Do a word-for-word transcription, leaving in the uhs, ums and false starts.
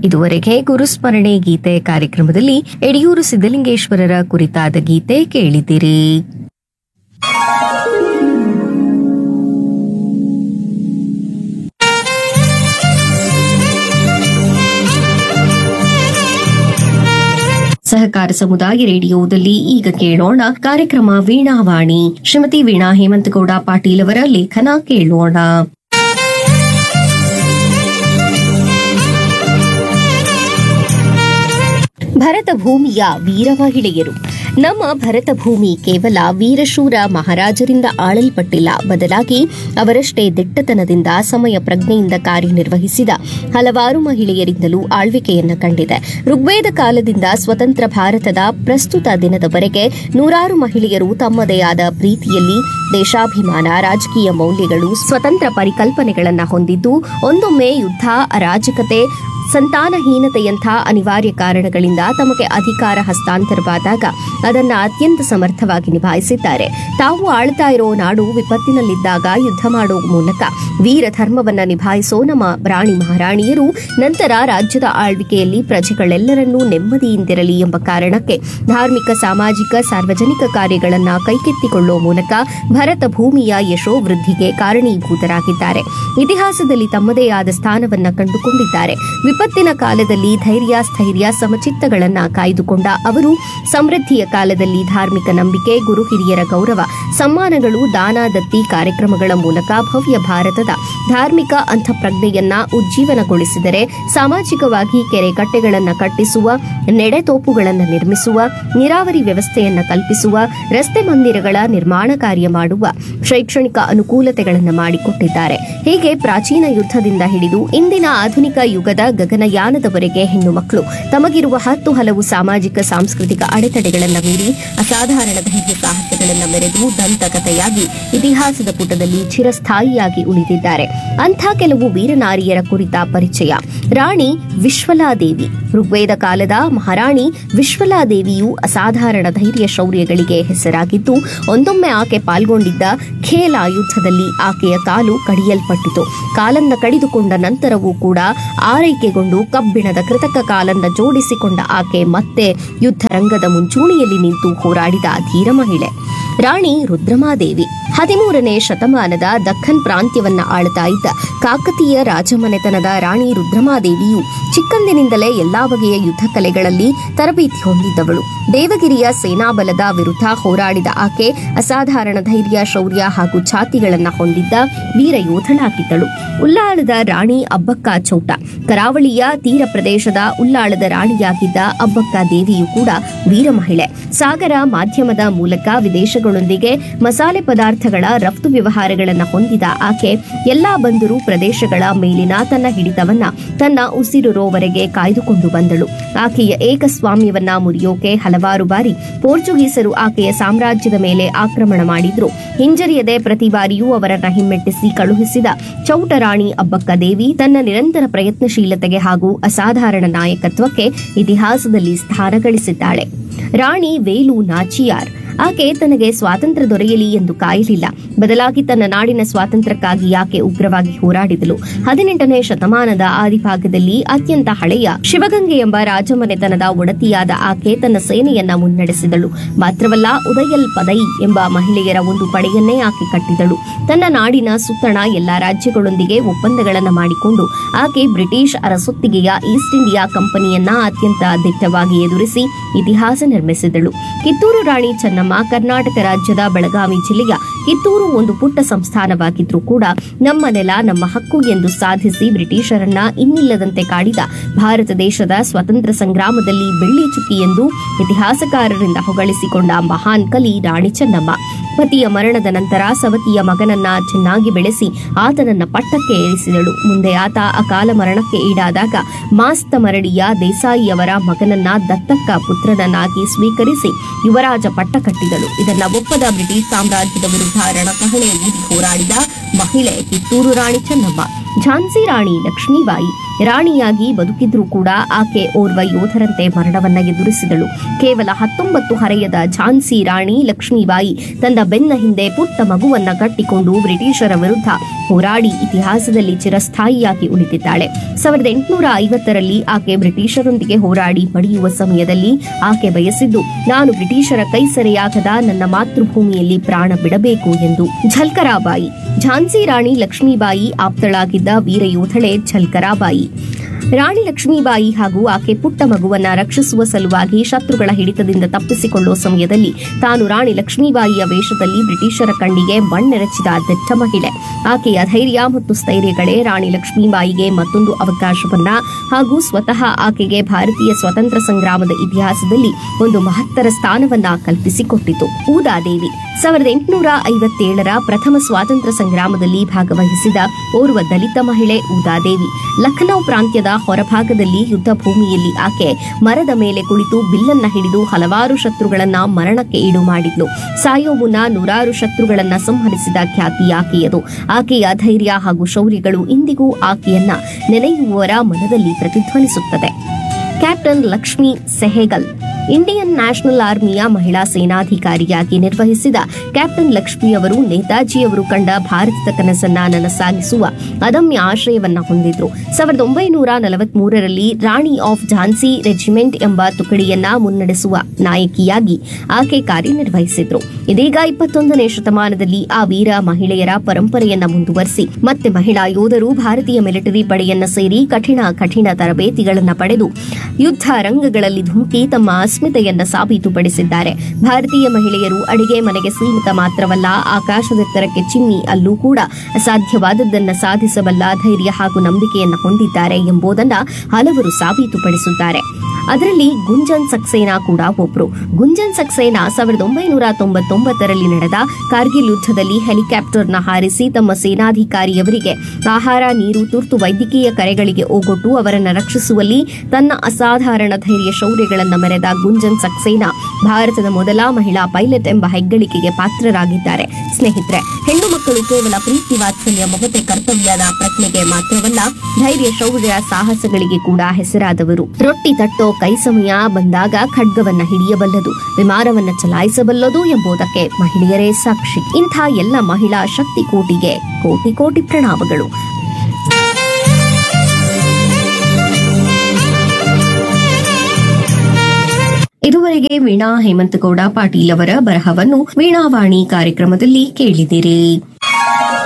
ಇದುವರೆಗೆ ಗುರುಸ್ಮರಣೆ ಗೀತೆ ಕಾರ್ಯಕ್ರಮದಲ್ಲಿ ಯಡಿಯೂರು ಸಿದ್ದಲಿಂಗೇಶ್ವರರ ಕುರಿತಾದ ಗೀತೆ ಕೇಳಿದಿರಿ. ಸಹಕಾರ ಸಮುದಾಯ ರೇಡಿಯೋದಲ್ಲಿ ಈಗ ಕೇಳೋಣ ಕಾರ್ಯಕ್ರಮ ವೀಣಾವಾಣಿ. ಶ್ರೀಮತಿ ವೀಣಾ ಹೇಮಂತಗೌಡ ಪಾಟೀಲ್ ಅವರ ಲೇಖನ ಕೇಳೋಣ. ಭರತ ಭೂಮಿಯ ವೀರ ಮಹಿಳೆಯರು. ನಮ್ಮ ಭರತ ಭೂಮಿ ಕೇವಲ ವೀರಶೂರ ಮಹಾರಾಜರಿಂದ ಆಳಲ್ಪಟ್ಟಿಲ್ಲ, ಬದಲಾಗಿ ಅವರಷ್ಟೇ ದಿಟ್ಟತನದಿಂದ ಸಮಯ ಪ್ರಜ್ಞೆಯಿಂದ ಕಾರ್ಯನಿರ್ವಹಿಸಿದ ಹಲವಾರು ಮಹಿಳೆಯರಿಂದಲೂ ಆಳ್ವಿಕೆಯನ್ನ ಕಂಡಿದೆ. ಋಗ್ವೇದ ಕಾಲದಿಂದ ಸ್ವತಂತ್ರ ಭಾರತದ ಪ್ರಸ್ತುತ ದಿನದವರೆಗೆ ನೂರಾರು ಮಹಿಳೆಯರು ತಮ್ಮದೇ ಆದ ಪ್ರೀತಿಯಲ್ಲಿ ದೇಶಾಭಿಮಾನ, ರಾಜಕೀಯ ಮೌಲ್ಯಗಳು, ಸ್ವತಂತ್ರ ಪರಿಕಲ್ಪನೆಗಳನ್ನು ಹೊಂದಿದ್ದು, ಒಂದೊಮ್ಮೆ ಯುದ್ಧ, ಅರಾಜಕತೆ, ಸಂತಾನಹೀನತೆಯಂಥ ಅನಿವಾರ್ಯ ಕಾರಣಗಳಿಂದ ತಮಗೆ ಅಧಿಕಾರ ಹಸ್ತಾಂತರವಾದಾಗ ಅದನ್ನು ಅತ್ಯಂತ ಸಮರ್ಥವಾಗಿ ನಿಭಾಯಿಸಿದ್ದಾರೆ. ತಾವು ಆಳ್ತಾ ಇರೋ ನಾಡು ವಿಪತ್ತಿನಲ್ಲಿದ್ದಾಗ ಯುದ್ಧ ಮಾಡುವ ಮೂಲಕ ವೀರ ಧರ್ಮವನ್ನ ನಿಭಾಯಿಸೋ ನಮ್ಮ ರಾಣಿ ಮಹಾರಾಣಿಯರು ನಂತರ ರಾಜ್ಯದ ಆಳ್ವಿಕೆಯಲ್ಲಿ ಪ್ರಜೆಗಳೆಲ್ಲರನ್ನೂ ನೆಮ್ಮದಿಯಿಂದಿರಲಿ ಎಂಬ ಕಾರಣಕ್ಕೆ ಧಾರ್ಮಿಕ, ಸಾಮಾಜಿಕ, ಸಾರ್ವಜನಿಕ ಕಾರ್ಯಗಳನ್ನು ಕೈಗೆತ್ತಿಕೊಳ್ಳುವ ಮೂಲಕ ಭರತ ಭೂಮಿಯ ಯಶೋವೃದ್ಧಿಗೆ ಕಾರಣೀಭೂತರಾಗಿದ್ದಾರೆ. ಇತಿಹಾಸದಲ್ಲಿ ತಮ್ಮದೇ ಆದ ಸ್ಥಾನವನ್ನ ಕಂಡುಕೊಂಡಿದ್ದಾರೆ. ವಿಪತ್ತಿನ ಕಾಲದಲ್ಲಿ ಧೈರ್ಯ, ಸ್ಥೈರ್ಯ, ಸಮಚಿತ್ತಗಳನ್ನ ಕಾಯ್ದುಕೊಂಡ ಅವರು ಸಮೃದ್ಧಿಯ ಕಾಲದಲ್ಲಿ ಧಾರ್ಮಿಕ ನಂಬಿಕೆ, ಗುರು ಹಿರಿಯರ ಗೌರವ, ಸಮ್ಮಾನಗಳು, ದಾನ ದತ್ತಿ ಕಾರ್ಯಕ್ರಮಗಳ ಮೂಲಕ ಭವ್ಯ ಭಾರತದ ಧಾರ್ಮಿಕ ಅಂತಃಪ್ರಜ್ಞೆಯನ್ನ ಉಜ್ಜೀವನಗೊಳಿಸಿದರೆ, ಸಾಮಾಜಿಕವಾಗಿ ಕೆರೆ ಕಟ್ಟೆಗಳನ್ನು ಕಟ್ಟಿಸುವ, ನೆಡೆತೋಪುಗಳನ್ನು ನಿರ್ಮಿಸುವ, ನೀರಾವರಿ ವ್ಯವಸ್ಥೆಯನ್ನು ಕಲ್ಪಿಸುವ, ರಸ್ತೆ ಮಂದಿರಗಳ ನಿರ್ಮಾಣ ಕಾರ್ಯ ಮಾಡುವ, ಶೈಕ್ಷಣಿಕ ಅನುಕೂಲತೆಗಳನ್ನು ಮಾಡಿಕೊಟ್ಟಿದ್ದಾರೆ. ಹೀಗೆ ಪ್ರಾಚೀನ ಯುದ್ಧದಿಂದ ಹಿಡಿದು ಇಂದಿನ ಆಧುನಿಕ ಯುಗದ ಗಗನಯಾನದವರೆಗೆ ಹೆಣ್ಣು ಮಕ್ಕಳು ತಮಗಿರುವ ಹತ್ತು ಹಲವು ಸಾಮಾಜಿಕ, ಸಾಂಸ್ಕೃತಿಕ ಅಡೆತಡೆಗಳನ್ನು ಮೀರಿ ಅಸಾಧಾರಣ ಧೈರ್ಯ ಸಾಹಸಗಳನ್ನು ಮೆರೆದು ದಂತಕಥೆಯಾಗಿ ಇತಿಹಾಸದ ಪುಟದಲ್ಲಿ ಚಿರಸ್ಥಾಯಿಯಾಗಿ ಉಳಿದಿದ್ದಾರೆ. ಅಂಥ ಕೆಲವು ವೀರನಾರಿಯರ ಕುರಿತ ಪರಿಚಯ. ರಾಣಿ ವಿಶ್ವಲಾದೇವಿ. ಋಗ್ವೇದ ಕಾಲದ ಮಹಾರಾಣಿ ವಿಶ್ವಲಾದೇವಿಯು ಅಸಾಧಾರಣ ಧೈರ್ಯ ಶೌರ್ಯಗಳಿಗೆ ಹೆಸರಾಗಿದ್ದು, ಒಂದೊಮ್ಮೆ ಆಕೆ ಪಾಲ್ಗೊಂಡಿದ್ದ ಖೇಲ ಯುದ್ಧದಲ್ಲಿ ಆಕೆಯ ಕಾಲು ಕಡಿಯಲ್ಪಟ್ಟಿತು. ಕಾಲನ್ನ ಕಡಿದುಕೊಂಡ ನಂತರವೂ ಕೂಡ ಆರೈಕೆಗೊಂಡು ಕಬ್ಬಿಣದ ಕೃತಕ ಕಾಲನ್ನ ಜೋಡಿಸಿಕೊಂಡ ಆಕೆ ಮತ್ತೆ ಯುದ್ಧ ರಂಗದ ಮುಂಚೂಣಿಯಲ್ಲಿ ನಿಂತು ಹೋರಾಡಿದ ಧೀರ ಮಹಿಳೆ. ರಾಣಿ ರುದ್ರಮಾದೇವಿ. ಹದಿಮೂರನೇ ಶತಮಾನದ ದಖ್ಖನ್ ಪ್ರಾಂತ್ಯವನ್ನ ಆಳ್ತಾ ಇದ್ದ ಕಾಕತೀಯ ರಾಜಮನೆತನದ ರಾಣಿ ರುದ್ರಮಾದೇವಿಯು ಚಿಕ್ಕಂದಿನಿಂದಲೇ ಎಲ್ಲಾ ಬಗೆಯ ಯುದ್ಧ ಕಲೆಗಳಲ್ಲಿ ತರಬೇತಿ ಹೊಂದಿದ್ದವಳು. ದೇವಗಿರಿಯ ಸೇನಾಬಲದ ವಿರುದ್ಧ ಹೋರಾಡಿದ ಆಕೆ ಅಸಾಧಾರಣ ಧೈರ್ಯ, ಶೌರ್ಯ ಹಾಗೂ ಛಾತಿಗಳನ್ನ ಹೊಂದಿದ್ದ ವೀರ ಯೋಧಳಾಗಿದ್ದಳು. ಉಲ್ಲಾಳದ ರಾಣಿ ಅಬ್ಬಕ್ಕ ಚೌಟ. ಕರಾವಳಿಯ ತೀರ ಪ್ರದೇಶದ ಉಲ್ಲಾಳದ ರಾಣಿಯಾಗಿದ್ದ ಅಬ್ಬಕ್ಕ ದೇವಿಯು ಕೂಡ ವೀರ ಮಹಿಳೆ. ಸಾಗರ ಮಾಧ್ಯಮದ ಮೂಲಕ ವಿದೇಶಗಳೊಂದಿಗೆ ಮಸಾಲೆ ಪದಾರ್ಥಗಳ ರಫ್ತು ವ್ಯವಹಾರಗಳನ್ನು ಹೊಂದಿದ ಆಕೆ ಎಲ್ಲಾ ಬಂದರು ಪ್ರದೇಶಗಳ ಮೇಲಿನ ತನ್ನ ಹಿಡಿತವನ್ನ ತನ್ನ ಉಸಿರುರೋವರೆಗೆ ಕಾಯ್ದುಕೊಂಡು ಬಂದಳು. ಆಕೆಯ ಏಕಸ್ವಾಮ್ಯವನ್ನ ಮುರಿಯೋಕೆ ಹಲವಾರು ಬಾರಿ ಪೋರ್ಚುಗೀಸರು ಆಕೆಯ ಸಾಮ್ರಾಜ್ಯದ ಮೇಲೆ ಆಕ್ರಮಣ ಮಾಡಿದ್ರು. ಹಿಂಜರಿಯದೆ ಪ್ರತಿ ಬಾರಿಯೂ ಅವರನ್ನ ಹಿಮ್ಮೆಟ್ಟಿಸಿ ಕಳುಹಿಸಿದ ಚೌಟ ರಾಣಿ ಅಬ್ಬಕ್ಕ ದೇವಿ ತನ್ನ ನಿರಂತರ ಪ್ರಯತ್ನಶೀಲತೆಗೆ ಹಾಗೂ ಅಸಾಧಾರಣ ನಾಯಕತ್ವಕ್ಕೆ ಇತಿಹಾಸದಲ್ಲಿ ಸ್ಥಾನ ಗಳಿಸಿದ್ದಾಳೆ. ರಾಣಿ ವೇಲು ನಾಚಿಯಾರ್. ಆಕೆ ತನಗೆ ಸ್ವಾತಂತ್ರ್ಯ ದೊರೆಯಲಿ ಎಂದು ಕಾಯಲಿಲ್ಲ, ಬದಲಾಗಿ ತನ್ನ ನಾಡಿನ ಸ್ವಾತಂತ್ರ್ಯಕ್ಕಾಗಿ ಆಕೆ ಉಗ್ರವಾಗಿ ಹೋರಾಡಿದಳು. ಹದಿನೆಂಟನೇ ಶತಮಾನದ ಆದಿಭಾಗದಲ್ಲಿ ಅತ್ಯಂತ ಹಳೆಯ ಶಿವಗಂಗೆ ಎಂಬ ರಾಜಮನೆತನದ ಒಡತಿಯಾದ ಆಕೆ ತನ್ನ ಸೇನೆಯನ್ನ ಮುನ್ನಡೆಸಿದಳು. ಮಾತ್ರವಲ್ಲ, ಉದಯಲ್ ಪದೈ ಎಂಬ ಮಹಿಳೆಯರ ಒಂದು ಪಡೆಯನ್ನೇ ಆಕೆ ಕಟ್ಟಿದಳು. ತನ್ನ ನಾಡಿನ ಸುತ್ತಣ ಎಲ್ಲಾ ರಾಜ್ಯಗಳೊಂದಿಗೆ ಒಪ್ಪಂದಗಳನ್ನು ಮಾಡಿಕೊಂಡು ಆಕೆ ಬ್ರಿಟಿಷ್ ಅರಸೊತ್ತಿಗೆಯ ಈಸ್ಟ್ ಇಂಡಿಯಾ ಕಂಪನಿಯನ್ನ ಅತ್ಯಂತ ದಿಟ್ಟವಾಗಿ ಎದುರಿಸಿ ಇತಿಹಾಸ ನಿರ್ಮಿಸಿದಳು. ಕಿತ್ತೂರು ರಾಣಿ ಚೆನ್ನಮ್ಮ ಕರ್ನಾಟಕ ರಾಜ್ಯದ ಬೆಳಗಾವಿ ಜಿಲ್ಲೆಯ ಕಿತ್ತೂರು ಒಂದು ಪುಟ್ಟ ಸಂಸ್ಥಾನವಾಗಿದ್ರೂ ಕೂಡ ನಮ್ಮ ನೆಲ ನಮ್ಮ ಹಕ್ಕು ಎಂದು ಸಾಧಿಸಿ ಬ್ರಿಟಿಷರನ್ನ ಇನ್ನಿಲ್ಲದಂತೆ ಕಾಡಿದ ಭಾರತ ದೇಶದ ಸ್ವತಂತ್ರ ಸಂಗ್ರಾಮದಲ್ಲಿ ಬೆಳ್ಳಿ ಚುಕ್ಕಿ ಎಂದು ಇತಿಹಾಸಕಾರರಿಂದ ಹೊಗಳಿಸಿಕೊಂಡ ಮಹಾನ್ ಕಲಿ ರಾಣಿ ಚೆನ್ನಮ್ಮ. ಪತಿಯ ಮರಣದ ನಂತರ ಸವತಿಯ ಮಗನನ್ನ ಚೆನ್ನಾಗಿ ಬೆಳೆಸಿ ಆತನನ್ನ ಪಟ್ಟಕ್ಕೆ ಏರಿಸಿದಳು. ಮುಂದೆ ಆತ ಅಕಾಲ ಮರಣಕ್ಕೆ ಈಡಾದಾಗ ಮಾಸ್ತ ಮರಡಿಯ ದೇಸಾಯಿಯವರ ಮಗನನ್ನ ದತ್ತಕ್ಕ ಪುತ್ರನನ್ನಾಗಿ ಸ್ವೀಕರಿಸಿ ಯುವರಾಜ ಪಟ್ಟ ಕಟ್ಟಿದಳು. ಇದನ್ನ ಒಪ್ಪದ ಬ್ರಿಟಿಷ್ ಸಾಮ್ರಾಜ್ಯದ ವಿರುದ್ಧ ರಣಕಹಳೆ ಊದಿ ಹೋರಾಡಿದ ಮಹಿಳೆ ಕಿತ್ತೂರು ರಾಣಿ ಚೆನ್ನಮ್ಮ. ಝಾನ್ಸಿ ರಾಣಿ ಲಕ್ಷ್ಮೀಬಾಯಿ ರಾಣಿಯಾಗಿ ಬದುಕಿದ್ರೂ ಕೂಡ ಆಕೆ ಓರ್ವ ಯೋಧರಂತೆ ಮರಣವನ್ನ ಎದುರಿಸಿದಳು. ಕೇವಲ ಹತ್ತೊಂಬತ್ತು ಹರೆಯದ ಝಾನ್ಸಿ ರಾಣಿ ಲಕ್ಷ್ಮೀಬಾಯಿ ತನ್ನ ಬೆನ್ನ ಹಿಂದೆ ಪುಟ್ಟ ಮಗುವನ್ನ ಕಟ್ಟಿಕೊಂಡು ಬ್ರಿಟಿಷರ ವಿರುದ್ಧ ಹೋರಾಡಿ ಇತಿಹಾಸದಲ್ಲಿ ಚಿರಸ್ಥಾಯಿಯಾಗಿ ಉಳಿದಿದ್ದಾಳೆ. ಸಾವಿರದ ಎಂಟುನೂರ ಐವತ್ತರಲ್ಲಿ ಆಕೆ ಬ್ರಿಟಿಷರೊಂದಿಗೆ ಹೋರಾಡಿ ಮಡಿಯುವ ಸಮಯದಲ್ಲಿ ಆಕೆ ಬಯಸಿದ್ದು ನಾನು ಬ್ರಿಟಿಷರ ಕೈ ಸೆರೆಯಾಗದ ನನ್ನ ಮಾತೃಭೂಮಿಯಲ್ಲಿ ಪ್ರಾಣ ಬಿಡಬೇಕು ಎಂದು. ಝಲ್ಕರಾಬಾಯಿ ಝಾನ್ಸಿ ರಾಣಿ ಲಕ್ಷ್ಮೀಬಾಯಿ ಆಪ್ತಳಾಗಿದ್ದ ವೀರಯೋಧಳೆ ಝಲ್ಕರಾಬಾಯಿ. ರಾಣಿ ಲಕ್ಷ್ಮೀಬಾಯಿ ಹಾಗೂ ಆಕೆ ಪುಟ್ಟ ಮಗುವನ್ನ ರಕ್ಷಿಸುವ ಸಲುವಾಗಿ ಶತ್ರುಗಳ ಹಿಡಿತದಿಂದ ತಪ್ಪಿಸಿಕೊಳ್ಳುವ ಸಮಯದಲ್ಲಿ ತಾನು ರಾಣಿ ಲಕ್ಷ್ಮೀಬಾಯಿಯ ವೇಷದಲ್ಲಿ ಬ್ರಿಟಿಷರ ಕಣ್ಣಿಗೆ ಮಣ್ಣೆರಚಿದ ದಿಟ್ಟ ಮಹಿಳೆ. ಆಕೆಯ ಧೈರ್ಯ ಮತ್ತು ಸ್ಥೈರ್ಯಗಳೇ ರಾಣಿ ಲಕ್ಷ್ಮೀಬಾಯಿಗೆ ಮತ್ತೊಂದು ಅವಕಾಶವನ್ನ ಹಾಗೂ ಸ್ವತಃ ಆಕೆಗೆ ಭಾರತೀಯ ಸ್ವಾತಂತ್ರ್ಯ ಸಂಗ್ರಾಮದ ಇತಿಹಾಸದಲ್ಲಿ ಒಂದು ಮಹತ್ತರ ಸ್ಥಾನವನ್ನ ಕಲ್ಪಿಸಿಕೊಟ್ಟಿತು. ಊದಾದೇವಿ ಸಾವಿರದ ಎಂಟುನೂರ ಐವತ್ತೇಳರ ಪ್ರಥಮ ಸ್ವಾತಂತ್ರ್ಯ ಸಂಗ್ರಾಮದಲ್ಲಿ ಭಾಗವಹಿಸಿದ ಓರ್ವ ದಲಿತ ಮಹಿಳೆ ಊದಾದೇವಿ. ಲಖನೌ ಪ್ರಾಂತ್ಯದ ಹೊರಭಾಗದಲ್ಲಿ ಯುದ್ಧ ಭೂಮಿಯಲ್ಲಿ ಆಕೆ ಮರದ ಮೇಲೆ ಕುಳಿತು ಬಿಲ್ಲನ್ನ ಹಿಡಿದು ಹಲವಾರು ಶತ್ರುಗಳನ್ನ ಮರಣಕ್ಕೆ ಈಡು ಮಾಡಿದ್ಲು. ಸಾಯೋ ಮುನ್ನ ನೂರಾರು ಶತ್ರುಗಳನ್ನ ಸಂಹರಿಸಿದ ಖ್ಯಾತಿ ಆಕೆಯದು. ಆಕೆಯ ಧೈರ್ಯ ಹಾಗೂ ಶೌರ್ಯಗಳು ಇಂದಿಗೂ ಆಕೆಯನ್ನ ನೆನೆಯುವವರ ಮನದಲ್ಲಿ ಪ್ರತಿಧ್ವನಿಸುತ್ತದೆ. Captain Lakshmi Sahgal Indian national ಆರ್ಮಿಯ ಮಹಿಳಾ ಸೇನಾಧಿಕಾರಿಯಾಗಿ ನಿರ್ವಹಿಸಿದ ಕ್ಯಾಪ್ಟನ್ ಲಕ್ಷ್ಮಿ ಅವರು ನೇತಾಜಿಯವರು ಕಂಡ ಭಾರತದ ಕನಸನ್ನ ನನಸಾಗಿಸುವ ಅದಮ್ಯ ಆಶಯವನ್ನ ಹೊಂದಿದ್ರು. ಸಾವಿರದ ಒಂಬೈನೂರ ನಲವತ್ಮೂರರಲ್ಲಿ ರಾಣಿ ಆಫ್ ಝಾನ್ಸಿ ರೆಜಿಮೆಂಟ್ ಎಂಬ ತುಕಡಿಯನ್ನ ಮುನ್ನಡೆಸುವ ನಾಯಕಿಯಾಗಿ ಆಕೆ ಕಾರ್ಯನಿರ್ವಹಿಸಿದ್ರು. ಇದೀಗ ಇಪ್ಪತ್ತೊಂದನೇ ಶತಮಾನದಲ್ಲಿ ಆ ವೀರ ಮಹಿಳೆಯರ ಪರಂಪರೆಯನ್ನ ಮುಂದುವರಿಸಿ ಮತ್ತೆ ಮಹಿಳಾ ಯೋಧರು ಭಾರತೀಯ ಮಿಲಿಟರಿ ಪಡೆಯನ್ನ ಸೇರಿ ಕಠಿಣ ಕಠಿಣ ತರಬೇತಿಗಳನ್ನ ಪಡೆದು ಯುದ್ಧ ರಂಗಗಳಲ್ಲಿ ಧುಮುಕಿ ತಮ್ಮ ಅಸ್ಮಿತೆಯನ್ನ ಸಾಬೀತುಪಡಿಸಿದ್ದಾರೆ. ಭಾರತೀಯ ಮಹಿಳೆಯರು ಅಡಿಗೆ ಮನೆಗೆ ಸೀಮಿತ ಮಾತ್ರವಲ್ಲ, ಆಕಾಶದೆತ್ತರಕ್ಕೆ ಚಿಮ್ಮಿ ಅಲ್ಲೂ ಕೂಡ ಅಸಾಧ್ಯವಾದದ್ದನ್ನ ಸಾಧಿಸಬಲ್ಲ ಧೈರ್ಯ ಹಾಗೂ ನಂಬಿಕೆಯನ್ನ ಹೊಂದಿದ್ದಾರೆ ಎಂಬುದನ್ನ ಹಲವರು ಸಾಬೀತುಪಡಿಸಿದ್ದಾರೆ. ಅದರಲ್ಲಿ ಗುಂಜನ್ ಸಕ್ಸೇನಾ ಕೂಡ ಒಬ್ರು. ಗುಂಜನ್ ಸಕ್ಸೇನಾ ಸಾವಿರದ ಒಂಬೈನೂರ ತೊಂಬತ್ತೊಂಬತ್ತರಲ್ಲಿ ನಡೆದ ಕಾರ್ಗಿಲ್ ಯುದ್ಧದಲ್ಲಿ ಹೆಲಿಕಾಪ್ಟರ್ನ ಹಾರಿಸಿ ತಮ್ಮ ಸೇನಾಧಿಕಾರಿಯವರಿಗೆ ಆಹಾರ, ನೀರು, ತುರ್ತು ವೈದ್ಯಕೀಯ ಕರೆಗಳಿಗೆ ಓಗೊಟ್ಟು ಅವರನ್ನು ರಕ್ಷಿಸುವಲ್ಲಿ ತನ್ನ ಅಸಾಧಾರಣ ಧೈರ್ಯ ಶೌರ್ಯಗಳನ್ನು ಮೆರೆದ ಗುಂಜನ್ ಸಕ್ಸೇನಾ ಭಾರತದ ಮೊದಲ ಮಹಿಳಾ ಪೈಲಟ್ ಎಂಬ ಹೆಗ್ಗಳಿಕೆಗೆ ಪಾತ್ರರಾಗಿದ್ದಾರೆ. ಸ್ನೇಹಿತರೆ, ಹೆಣ್ಣು ಮಕ್ಕಳು ಕೇವಲ ಪ್ರೀತಿ ವಾತ್ಸಲ್ಯ ಮಮತೆ ಕರ್ತವ್ಯದ ಪ್ರಜ್ಞೆಗೆ ಮಾತ್ರವಲ್ಲ, ಧೈರ್ಯ ಶೌರ್ಯ ಸಾಹಸಗಳಿಗೆ ಕೂಡ ಹೆಸರಾದವರು. ರೊಟ್ಟಿ ತಟ್ಟೋ ಕೈ ಸಮಯ ಬಂದಾಗ ಖಡ್ಗವನ್ನ ಹಿಡಿಯಬಲ್ಲದು, ವಿಮಾನವನ್ನ ಚಲಾಯಿಸಬಲ್ಲದು ಎಂಬುದಕ್ಕೆ ಮಹಿಳೆಯರೇ ಸಾಕ್ಷಿ. ಇಂಥ ಎಲ್ಲ ಮಹಿಳಾ ಶಕ್ತಿ ಕೋಟಿಗೆ ಕೋಟಿ ಕೋಟಿ ಪ್ರಣಾಮಗಳು. ಇದುವರೆಗೆ ವೀಣಾ ಹೇಮಂತಗೌಡ ಪಾಟೀಲ್ ಅವರ ಬರಹವನ್ನು ವೀಣಾವಾಣಿ ಕಾರ್ಯಕ್ರಮದಲ್ಲಿ ಕೇಳಿದಿರಿ.